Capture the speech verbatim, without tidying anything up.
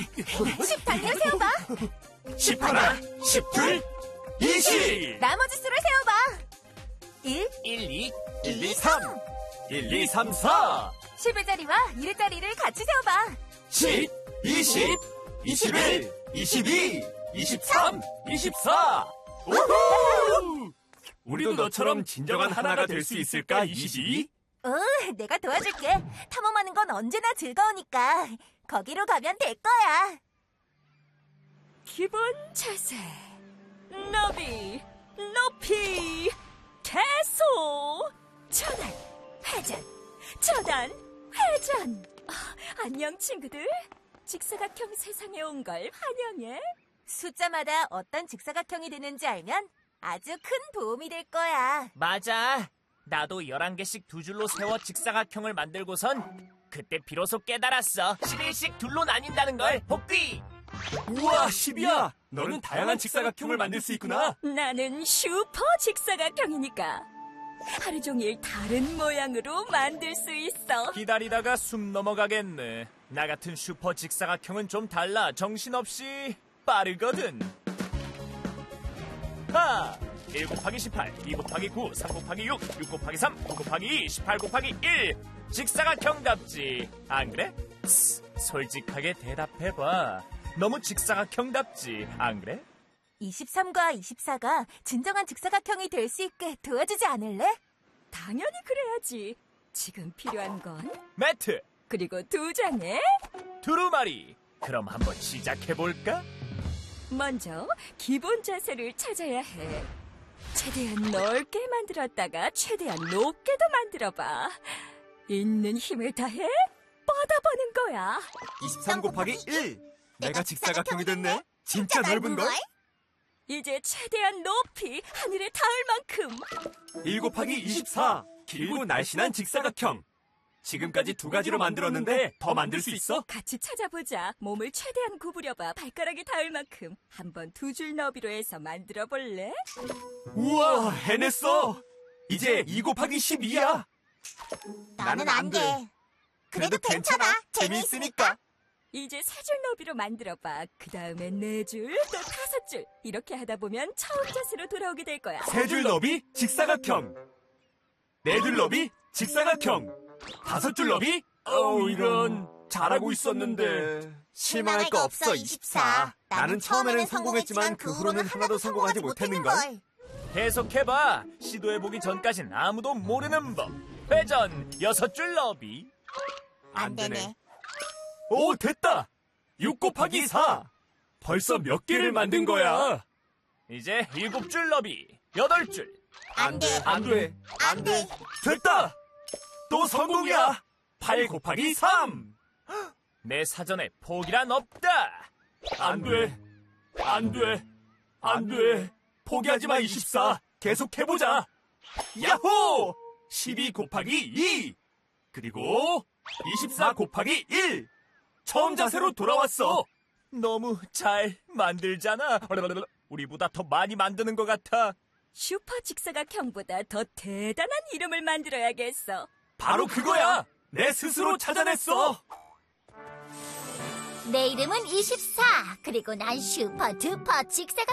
십 단위로 세워봐. 십 하나, 십 둘, 이십! 나머지 수를 세워봐. 일, 일, 이, 일, 이, 삼! 일, 이, 삼, 사! 십의 자리와 일의 자리를 같이 세워봐. 십, 이십, 이십일, 이십이, 이십삼, 이십사! 우후! 우리도 너처럼 진정한 하나가 될 수 있을까, 이십이? 어, 내가 도와줄게. 탐험하는 건 언제나 즐거우니까. 거기로 가면 될 거야. 기본 자세, 너비, 높이, 계속, 전환, 회전, 전환, 회전. 아, 안녕 친구들. 직사각형 세상에 온 걸 환영해. 숫자마다 어떤 직사각형이 되는지 알면 아주 큰 도움이 될 거야. 맞아. 나도 열한 개씩 두 줄로 세워 직사각형을 만들고선 그때 비로소 깨달았어. 십일 씩 둘로 나뉜다는 걸. 복귀! 우와, 십이야! 너는 다양한 직사각형을 만들 수 있구나. 나는 슈퍼 직사각형이니까 하루 종일 다른 모양으로 만들 수 있어. 기다리다가 숨 넘어가겠네. 나 같은 슈퍼 직사각형은 좀 달라. 정신없이 빠르거든. 하! 일 곱하기 십팔, 이 곱하기 구, 삼 곱하기 육, 육 곱하기 삼, 구 곱하기 이, 십팔 곱하기 일. 직사각형답지. 안 그래? 쓰, 솔직하게 대답해봐. 너무 직사각형답지. 안 그래? 이십삼과 이십사가 진정한 직사각형이 될 수 있게 도와주지 않을래? 당연히 그래야지. 지금 필요한 건 매트! 그리고 두 장에 두루마리! 그럼 한번 시작해볼까? 먼저 기본 자세를 찾아야 해. 최대한 넓게 만들었다가 최대한 높게도 만들어봐. 있는 힘을 다해 뻗어보는 거야. 이십삼 곱하기 일! 내가 직사각형이 됐네? 진짜 넓은걸? 이제 최대한 높이 하늘에 닿을 만큼. 일 곱하기 이십사! 길고 날씬한 직사각형! 지금까지 두 가지로 만들었는데 더 만들 수 있어? 같이 찾아보자. 몸을 최대한 구부려봐. 발가락이 닿을 만큼. 한번 두 줄 너비로 해서 만들어 볼래? 우와, 해냈어! 이제 이 곱하기 십이야! 나는 안 돼. 그래도 괜찮아. 재미있으니까. 이제 세 줄 너비로 만들어봐. 그 다음엔 네 줄, 또 다섯 줄. 이렇게 하다 보면 처음 자세로 돌아오게 될 거야. 세 줄 너비 직사각형. 네 줄 너비 직사각형. 다섯 줄 너비? 어우, 이런. 잘하고 있었는데. 실망할 거 없어, 이십사. 나는 처음에는 성공했지만 그 후로는 하나도 성공하지 못했는걸. 계속해봐. 시도해보기 전까진 아무도 모르는 법. 회전 여섯 줄 너비. 안 되네. 오, 됐다! 육 곱하기 사! 벌써 몇 개를 만든 거야? 이제 일곱 줄 너비. 여덟 줄. 안 돼. 안 돼. 안 돼. 됐다! 또 성공이야! 팔 곱하기 삼! 내 사전에 포기란 없다. 안 돼. 안 돼. 안 돼. 포기하지 마, 이십사. 계속 해보자. 야호! 십이 곱하기 이! 그리고 이십사 곱하기 일! 처음 자세로 돌아왔어. 너무 잘 만들잖아. 우리보다 더 많이 만드는 것 같아. 슈퍼 직사각형보다 더 대단한 이름을 만들어야겠어. 바로 그거야. 내 스스로 찾아냈어. 내 이름은 이십사. 그리고 난 슈퍼 두퍼 직사각형.